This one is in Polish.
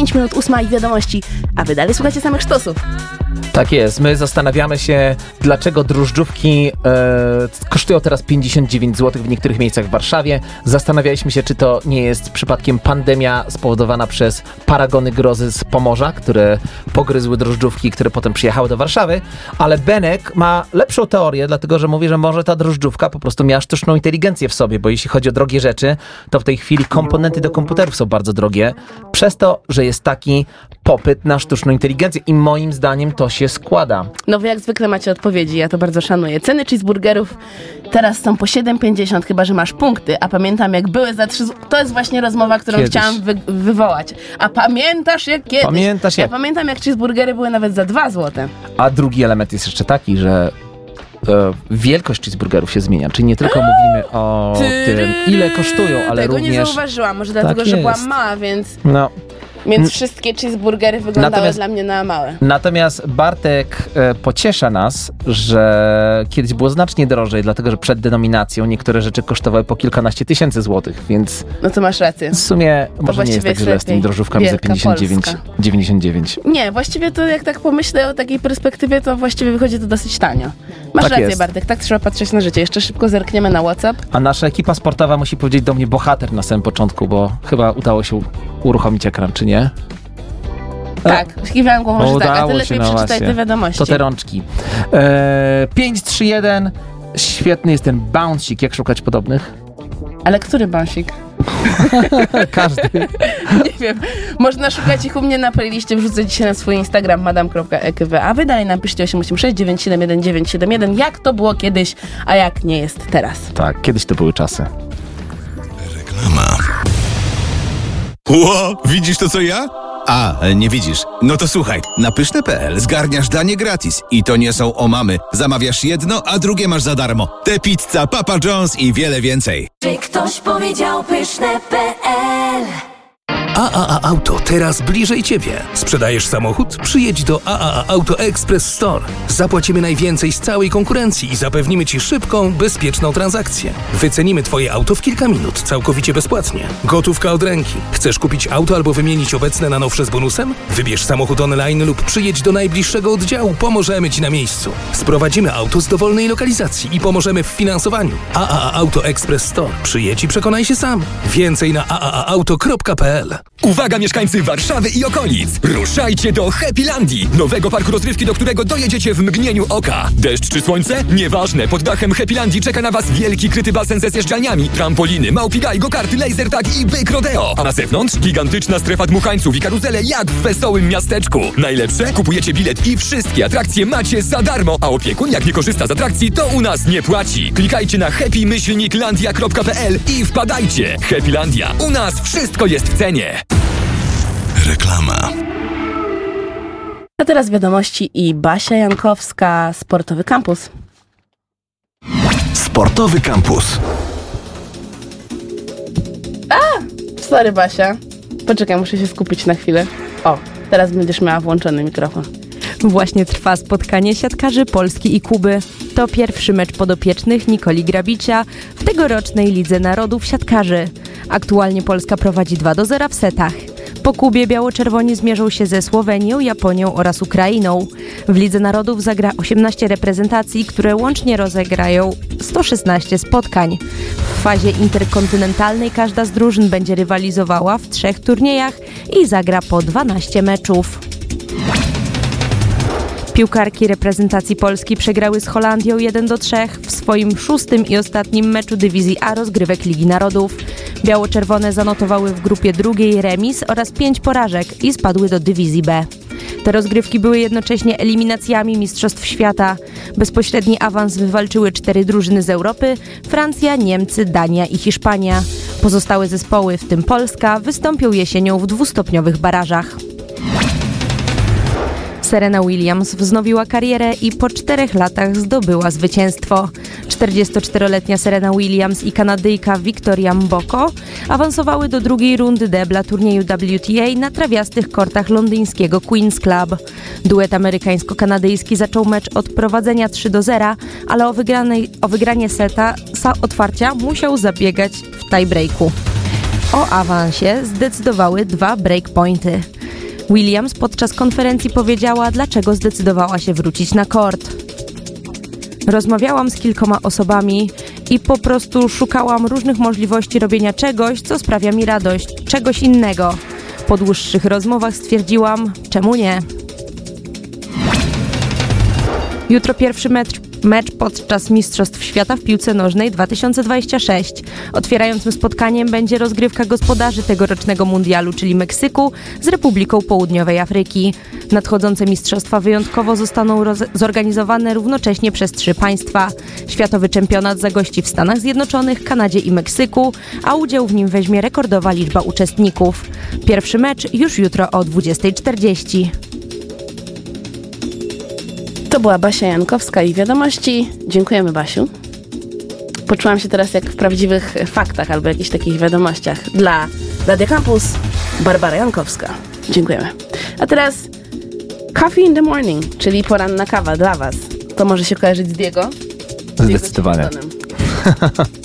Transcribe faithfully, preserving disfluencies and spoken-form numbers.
pięć minut ósma i wiadomości, a wy dalej słuchacie samych sztosów. Tak jest, my zastanawiamy się, dlaczego drożdżówki e, kosztują teraz pięćdziesiąt dziewięć złotych w niektórych miejscach w Warszawie. Zastanawialiśmy się, czy to nie jest przypadkiem pandemia spowodowana przez paragony grozy z Pomorza, które pogryzły drożdżówki, które potem przyjechały do Warszawy, ale Benek ma lepszą teorię, dlatego że mówi, że może ta drożdżówka po prostu miała sztuczną inteligencję w sobie, bo jeśli chodzi o drogie rzeczy, to w tej chwili komponenty do komputerów są bardzo drogie, przez to, że jest taki popyt na sztuczną inteligencję i moim zdaniem to się składa. No wy jak zwykle macie odpowiedzi, ja to bardzo szanuję. Ceny cheeseburgerów teraz są po siedem pięćdziesiąt, chyba że masz punkty, a pamiętam jak były za trzy zł. To jest właśnie rozmowa, którą kiedyś chciałam wy- wywołać. A pamiętasz jak kiedyś? Pamiętasz jak? Ja pamiętam jak cheeseburgery były nawet za dwa złote. A drugi element jest jeszcze taki, że e, wielkość cheeseburgerów się zmienia. Czyli nie tylko mówimy o tym, ile kosztują, ale Tego również... nie zauważyłam, może dlatego, tak że jest. byłam mała, więc... No. Więc wszystkie cheeseburgery wyglądały Natomiast- dla mnie na małe. Natomiast Bartek e, pociesza nas, że kiedyś było znacznie drożej, dlatego że przed denominacją niektóre rzeczy kosztowały po kilkanaście tysięcy złotych, więc No to masz rację. w sumie może nie właściwie jest tak jest źle z tymi lepiej. drożdżówkami za Wielka pięćdziesiąt dziewięć, Polska. dziewięćdziesiąt dziewięć. Nie, właściwie to jak tak pomyślę o takiej perspektywie, to właściwie wychodzi to dosyć tanio. Masz Tak rację, jest. Bartek, tak trzeba patrzeć na życie. Jeszcze szybko zerkniemy na WhatsApp. A nasza ekipa sportowa musi powiedzieć do mnie bohater na samym początku, bo chyba udało się uruchomić ekran, czy nie? Tak, kiwałem głową, że tak, a Udało ty się, lepiej no przeczytaj właśnie. te wiadomości. To te rączki. E, pięć trzy jeden. Świetny jest ten bouncik. Jak szukać podobnych? Ale który bąsik? Każdy. Nie wiem. Można szukać ich u mnie na playliście, wrzucę dzisiaj na swój Instagram madam kropka e k w, a wy dalej napiszcie osiem osiem sześć dziewięć siedem jeden dziewięć siedem jeden, jak to było kiedyś, a jak nie jest teraz. Tak, kiedyś to były czasy. Reklama. Ło, widzisz to co ja? A, nie widzisz. No to słuchaj, na pyszne kropka p l zgarniasz danie gratis. I to nie są omamy. Zamawiasz jedno, a drugie masz za darmo. Te pizza, Papa John's i wiele więcej. Czy ktoś powiedział pyszne kropka p l? A A A Auto teraz bliżej Ciebie. Sprzedajesz samochód? Przyjedź do A A A Auto Express Store. Zapłacimy najwięcej z całej konkurencji i zapewnimy Ci szybką, bezpieczną transakcję. Wycenimy Twoje auto w kilka minut, całkowicie bezpłatnie. Gotówka od ręki. Chcesz kupić auto albo wymienić obecne na nowsze z bonusem? Wybierz samochód online lub przyjedź do najbliższego oddziału. Pomożemy Ci na miejscu. Sprowadzimy auto z dowolnej lokalizacji i pomożemy w finansowaniu. A A A Auto Express Store. Przyjedź i przekonaj się sam. Więcej na a a a auto kropka p l. Uwaga mieszkańcy Warszawy i okolic! Ruszajcie do Happylandii, nowego parku rozrywki, do którego dojedziecie w mgnieniu oka. Deszcz czy słońce? Nieważne, pod dachem Happylandii czeka na was wielki kryty basen ze zjeżdżalniami, trampoliny, małpigaj, go-karty, laser tag i byk rodeo. A na zewnątrz gigantyczna strefa dmuchańców i karuzele jak w wesołym miasteczku. Najlepsze? Kupujecie bilet i wszystkie atrakcje macie za darmo, a opiekun jak nie korzysta z atrakcji, to u nas nie płaci. Klikajcie na happy landia kropka p l i wpadajcie. Happylandia. U nas wszystko jest w cenie. Reklama. A teraz wiadomości i Basia Jankowska, Sportowy Kampus. Sportowy Kampus. Sorry Basia. Poczekaj, muszę się skupić na chwilę. O, teraz będziesz miała włączony mikrofon. Właśnie trwa spotkanie siatkarzy Polski i Kuby. To pierwszy mecz podopiecznych Nikoli Grabicia w tegorocznej Lidze Narodów Siatkarzy. Aktualnie Polska prowadzi dwa do zera w setach. Po Kubie biało-czerwoni zmierzą się ze Słowenią, Japonią oraz Ukrainą. W Lidze Narodów zagra osiemnaście reprezentacji, które łącznie rozegrają sto szesnaście spotkań. W fazie interkontynentalnej każda z drużyn będzie rywalizowała w trzech turniejach i zagra po dwanaście meczów. Piłkarki reprezentacji Polski przegrały z Holandią jeden do trzech w swoim szóstym i ostatnim meczu dywizji A rozgrywek Ligi Narodów. Biało-czerwone zanotowały w grupie drugiej remis oraz pięć porażek i spadły do dywizji B. Te rozgrywki były jednocześnie eliminacjami Mistrzostw Świata. Bezpośredni awans wywalczyły cztery drużyny z Europy: Francja, Niemcy, Dania i Hiszpania. Pozostałe zespoły, w tym Polska, wystąpią jesienią w dwustopniowych barażach. Serena Williams wznowiła karierę i po czterech latach zdobyła zwycięstwo. czterdziestoczteroletnia Serena Williams i Kanadyjka Victoria Mboko awansowały do drugiej rundy debla turnieju W T A na trawiastych kortach londyńskiego Queen's Club. Duet amerykańsko-kanadyjski zaczął mecz od prowadzenia trzy do zera, ale o, wygranej, o wygranie seta sa otwarcia musiał zabiegać w tiebreaku. O awansie zdecydowały dwa breakpointy. Williams podczas konferencji powiedziała, dlaczego zdecydowała się wrócić na kort. Rozmawiałam z kilkoma osobami i po prostu szukałam różnych możliwości robienia czegoś, co sprawia mi radość, czegoś innego. Po dłuższych rozmowach stwierdziłam, czemu nie? Jutro pierwszy mecz, mecz podczas Mistrzostw Świata w piłce nożnej dwa tysiące dwudziestego szóstego. Otwierającym spotkaniem będzie rozgrywka gospodarzy tegorocznego mundialu, czyli Meksyku z Republiką Południowej Afryki. Nadchodzące mistrzostwa wyjątkowo zostaną roz- zorganizowane równocześnie przez trzy państwa. Światowy czempionat zagości w Stanach Zjednoczonych, Kanadzie i Meksyku, a udział w nim weźmie rekordowa liczba uczestników. Pierwszy mecz już jutro o dwudziesta czterdzieści. To była Basia Jankowska i wiadomości. Dziękujemy, Basiu. Poczułam się teraz jak w prawdziwych faktach albo jakichś takich wiadomościach. Dla Radia Campus Barbara Jankowska. Dziękujemy. A teraz Coffee in the Morning, czyli poranna kawa dla was. To może się kojarzyć z Diego? Zdecydowanie. Z Diego